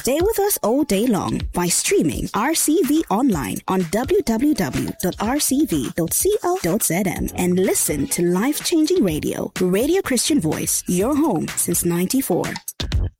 Stay with us all day long by streaming RCV online on www.rcv.co.zm and listen to life-changing radio, Radio Christian Voice, your home since '94.